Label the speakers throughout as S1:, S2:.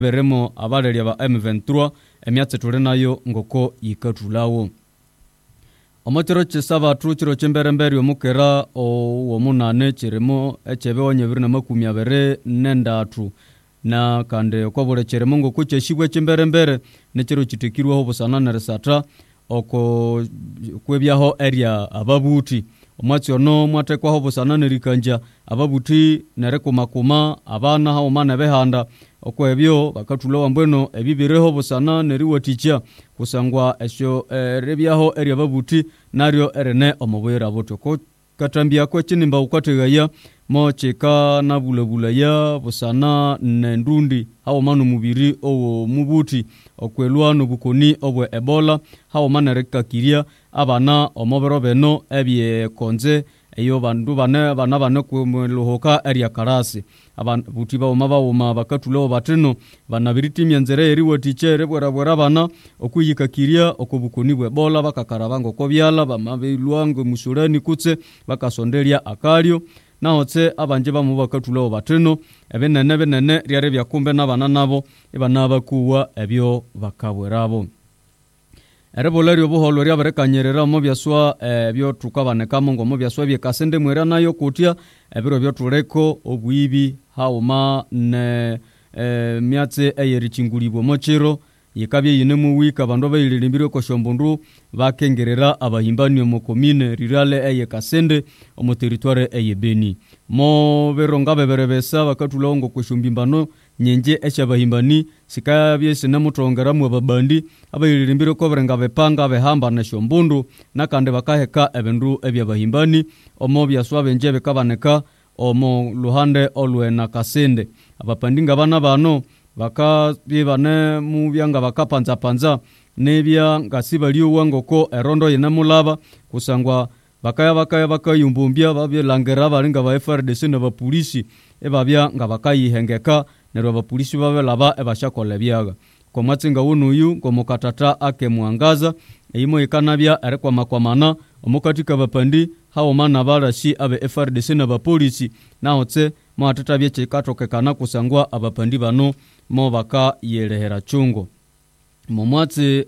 S1: beremo abareria ba M23 emyatse tuli nayo ngoko yikatulawo. Omotero chisaba truchiro chimberemberi omukera o munane chiremo echebe onye 2024 na kande okobole chiremo ngoko cheshibwe chimberembere nechiro chitikirwa ho busana na resata oko kwebyaho area ababuti omwatsi ono mwatekwa ho busana nerikanja ababuti nerekumakuma abana ha omana behanda okwebyo bakatulawa mbweno ebibireho busana neriwaticha kusangwa esyo rebyaho area babuti naryo erene omubwera boto ko katambia ko kinimba ukwategaya mo cheka na bulabulaya busana nendundi hawo manu mubiri owo mubuti okwelwano bukoni obwe Ebola hawo manereka kiria abana omobero beno ebye konze eyo bandu bana kumulohoka area karasi ababuti ba omaba bakatulo bateno banabiriti myanzere eri watichere bwera bana okuyika kiria okobukoni bwe Ebola bakakarabango kobyala bamabilwango musurani kutse bakasondelia akalio naotse abanje bamu bakatulo bateno ebenene ryare byakumbe nabana nabo ibanaba kuwa ebyo bakabwerabo. Erebolerio buholo rya barekanyerera mu byaswa byo tukabaneka mongo mu byaswa byekasende mwera nayo kutia ebiro byo tureko obwibi hauma ne myatse eyerichingulibwo mochero yikabye yine mu wika bandu bayilirimbire ko shombundu bakengerera abahimbani mu commune rurale eyekasende mu territoire eyebeni mo beronga beberebesa bakatulongo kushumbimbanno nyenje echabahimbani sikabye sinamutongera mu babandi abayilirimbire ko berenga bepanga behamba na shombundu nakande bakaheka ebendu ebyabahimbani omo byaswa benje bekabaneka omo luhande olwe na kasende abapandinga bana bano bakabibane mu byanga bakapanza nebya ngasibaliyo wangoko erondo yenamulaba kusangwa bakayumbumbya babyelangera balinga ba FRDC na ba polisi ebabya nga bakayihengeka nerwa ba polisi babelaba ebashakola byaga komatsinga unuyu komokatata ake muangaza eyimo ikanabya erekwa makwamana omukatika bapandi hawo mana barashi abe FRDC na ba polisi naotse mwatata byeche katokekana kusangwa abapandi bano mo baka yelehera chungo mumwatse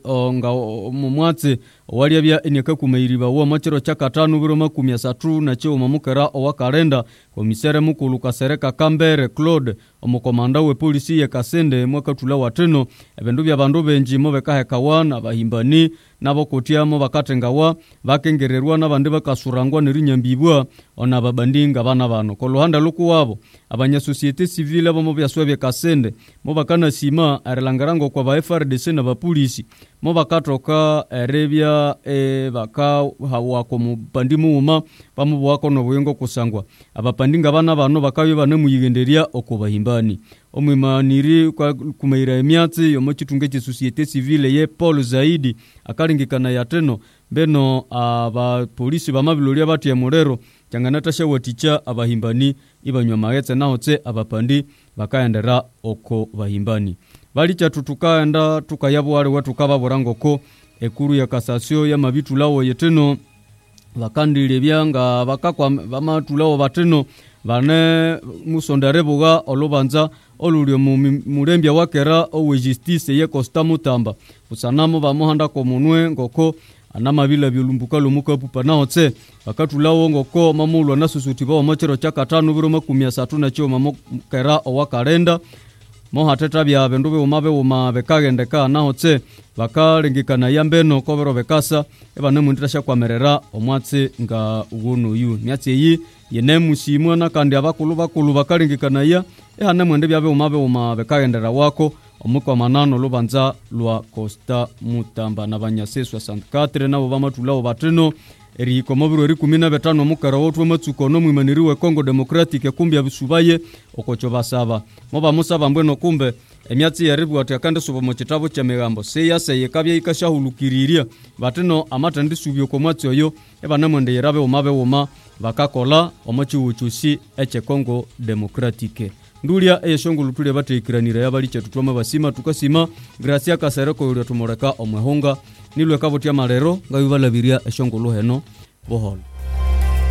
S1: owali bya enyeka kumeiriba wo machero chakatanu biro 13 na cyo mamukera owa kalenda komisere mukulu kasereka Kambere Claude omukomanda we polisi ya Kasende mwaka tula wateno ebendu bya bandu benji mo bekaheka wana bahimbani nabo kotiamo bakatengawa bakengererwa nabandi bakasurangwa nerinyambibwa ona babandinga bana bano koluhanda luku wabo abanya societe civile abo mo byaswebye Kasende mo bakana sima arelangarango kwa ba FRDC na ba polisi mo bakatoka erebya baka hawa ko mubandimu uma bamu bwako no buyengo kusangwa abapandinga bana bano bakabe bane muyigenderia okubahimbani omwimaniri kwa kumeira emyatsi yomo chitunge che societe civile ye Paul Zaidi akalingikana yateno beno aba polisi bamabilolia batu ya Morero changanata waticha abahimbani ibanywa magetsa naotse abapandi bakaendera oko bahimbani bali chatutukaenda tukayabo wale watu kababורangoko ekuru ya kasasyo ya mabitu lawo yeteno bakandile byanga bakakwa bamatulawo bateno bane musondarebuga olobanza olulyo murembya wakera owe justice ye Costa Mutamba busanamo bamuhanda ko munwe ngoko anamabila byulumbuka lumuka pupa naotse bakatulawo ngoko mamulwa nasusuti ba machero chakatanu biro 13 na cyo mamukera owa kalenda mo hateta bya bendu be umabe kagendeka naotse bakalengikana yambeno kobero bekasa ebane munditasha kwamerera omwatse nga ugunu yu myatse yi yenemusimwa na kandi abakulu bakalengikana ya ehane mwende byabe umabe kagendera wako omukwa manano lubanza lwa Costa Mutamba na banyaseswa 64 nabo bamatulawo bateno eri komobiro eri 15 mukara wotwe matsuko no mwimaniriwe Congo Democratic kumbya bisubaye okocho basaba moba musaba mbweno kumbe emyatsi yaribu atakande subo mu kitabo kya migambo seyase yekabye ikashahulukiriria bateno amatandi subyo komwatsi oyo ebana mwende yerabe uma bakakola omochiwuchusi eche Congo Democratic ndulia eyeshongulu tule batekiranira yabali chetutoma basima tukasima gracia kasereko yule tumoreka omwehonga nilwe kavotia marero ngayubalabiria eshongulu heno bohol